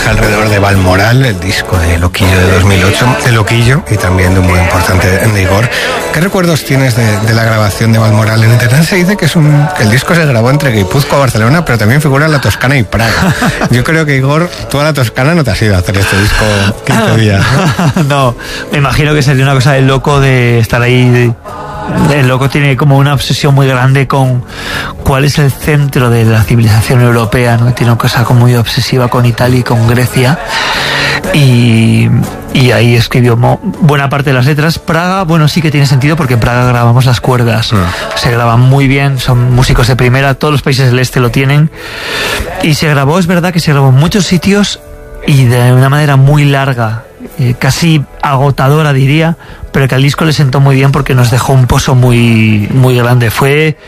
gira alrededor de Balmoral, el disco de Loquillo de 2008, de Loquillo y también de un muy importante de Igor. ¿Qué recuerdos tienes de la grabación de Balmoral? En internet se dice que el disco se grabó entre Guipúzcoa y Barcelona, pero también figura la Toscana y Praga. Yo creo que, Igor, tú a la Toscana no te has ido a hacer este disco 15 días, ¿no? No, me imagino que sería una cosa de loco de estar ahí. El loco tiene como una obsesión muy grande con cuál es el centro de la civilización europea, ¿no? Tiene una cosa como muy obsesiva con Italia y con Grecia, y ahí escribió buena parte de las letras. Praga, bueno, sí que tiene sentido porque en Praga grabamos las cuerdas, se graban muy bien, son músicos de primera, todos los países del este lo tienen, y se grabó, es verdad que se grabó en muchos sitios y de una manera muy larga, casi agotadora diría, pero que al disco le sentó muy bien porque nos dejó un pozo muy, muy grande. Fue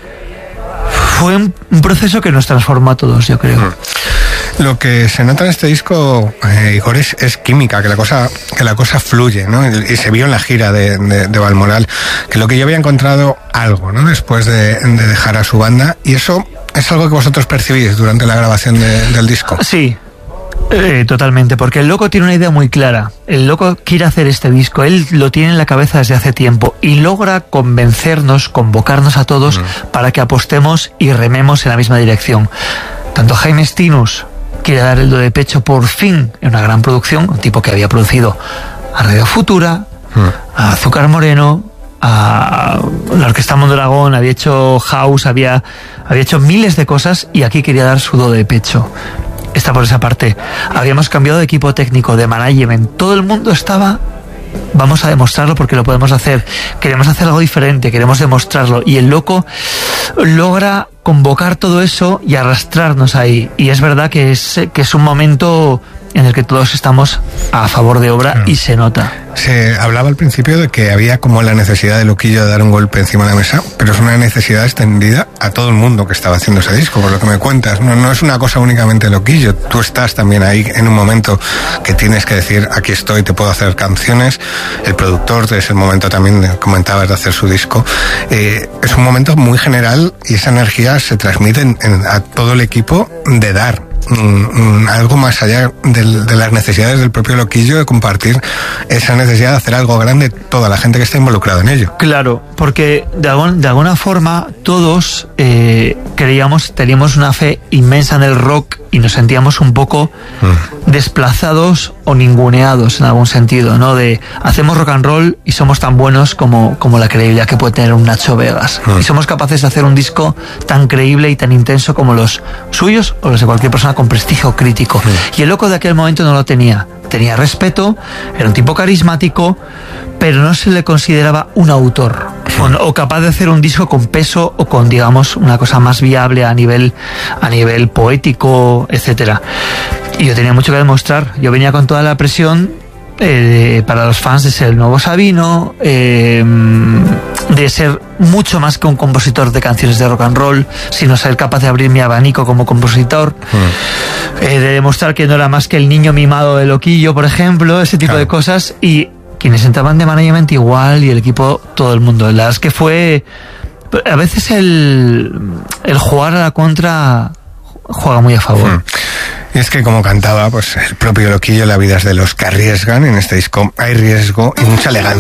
un proceso que nos transformó a todos, yo creo. Lo que se nota en este disco, Igor, es química, que la cosa fluye, ¿no? Y se vio en la gira de Balmoral, que lo que yo había encontrado algo, ¿no? Después de dejar a su banda, y eso es algo que vosotros percibís durante la grabación del disco. Sí. Totalmente, porque el loco tiene una idea muy clara. El loco quiere hacer este disco, él lo tiene en la cabeza desde hace tiempo y logra convocarnos a todos para que apostemos y rememos en la misma dirección. Tanto Jaime Stinus quiere dar el do de pecho por fin en una gran producción, un tipo que había producido a Radio Futura, a Azúcar Moreno, a la Orquesta Mondragón, había hecho house, había hecho miles de cosas, y aquí quería dar su do de pecho. Está por esa parte. Habíamos cambiado de equipo técnico, de management. Todo el mundo estaba, vamos a demostrarlo porque lo podemos hacer. Queremos hacer algo diferente, queremos demostrarlo. Y el loco logra convocar todo eso y arrastrarnos ahí. Y es verdad que es un momento en el que todos estamos a favor de obra, y se nota. Se hablaba al principio de que había como la necesidad de Loquillo de dar un golpe encima de la mesa, pero es una necesidad extendida a todo el mundo que estaba haciendo ese disco, por lo que me cuentas. No es una cosa únicamente Loquillo. Tú estás también ahí en un momento que tienes que decir, aquí estoy, te puedo hacer canciones. El productor, es el momento también, comentabas, de hacer su disco. Es un momento muy general y esa energía se transmite a todo el equipo de dar algo más allá de las necesidades del propio Loquillo, de compartir esa necesidad de hacer algo grande, toda la gente que está involucrada en ello. Claro, porque de alguna forma todos teníamos una fe inmensa en el rock y nos sentíamos un poco desplazados o ninguneados en algún sentido, ¿no? De hacemos rock and roll y somos tan buenos como la credibilidad que puede tener un Nacho Vegas, y somos capaces de hacer un disco tan creíble y tan intenso como los suyos o los de cualquier persona con prestigio crítico. Y el loco de aquel momento no lo tenía. Tenía respeto, era un tipo carismático, pero no se le consideraba un autor o capaz de hacer un disco con peso o con, digamos, una cosa más viable a nivel poético, etcétera. Y yo tenía mucho que demostrar. Yo venía con toda la presión para los fans de ser el nuevo Sabino, de ser mucho más que un compositor de canciones de rock and roll, sino ser capaz de abrir mi abanico como compositor, de demostrar que no era más que el niño mimado de Loquillo, por ejemplo, ese tipo de cosas. Y quienes entraban de management igual, y el equipo, todo el mundo. La verdad es que fue, a veces el jugar a la contra juega muy a favor. Y es que, como cantaba pues el propio Loquillo, la vida es de los que arriesgan. En este disco hay riesgo y mucha elegancia.